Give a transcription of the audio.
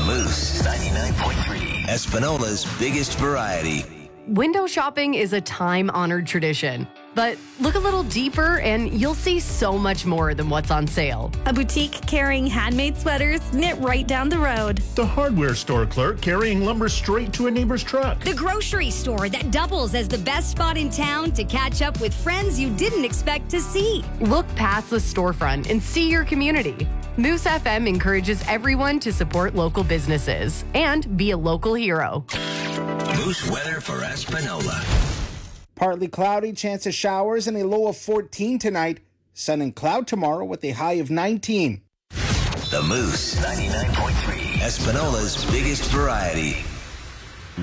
Moose 99.3, Espinola's biggest variety. Window shopping is a time-honored tradition. But look a little deeper and you'll see so much more than what's on sale. A boutique carrying handmade sweaters knit right down the road. The hardware store clerk carrying lumber straight to a neighbor's truck. The grocery store that doubles as the best spot in town to catch up with friends you didn't expect to see. Look past the storefront and see your community. Moose FM encourages everyone to support local businesses and be a local hero. Moose weather for Espinola. Partly cloudy, chance of showers, and a low of 14 tonight. Sun and cloud tomorrow with a high of 19. The Moose 99.3, Espinola's biggest variety.